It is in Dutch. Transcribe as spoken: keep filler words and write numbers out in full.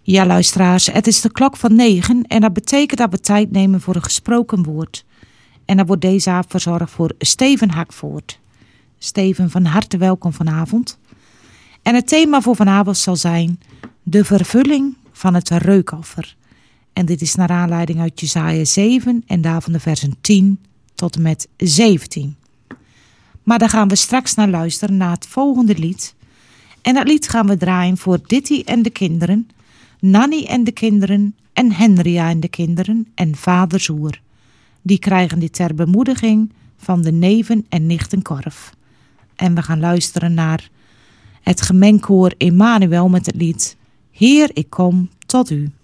Ja, luisteraars, het is de klok van negen en dat betekent dat we tijd nemen voor een gesproken woord. En dan wordt deze avond verzorgd voor Steven Hakvoort. Steven, van harte welkom vanavond. En het thema voor vanavond zal zijn de vervulling van het reukoffer. En dit is naar aanleiding uit Jesaja zeven en daarvan de versen tien tot en met zeventien. Maar daar gaan we straks naar luisteren naar het volgende lied. En dat lied gaan we draaien voor Ditty en de kinderen, Nanny en de kinderen en Henria en de kinderen en vader Zoer. Die krijgen dit ter bemoediging van de neven en nichten Korf. En we gaan luisteren naar het gemengkoor Emmanuel met het lied Heer, ik kom tot u.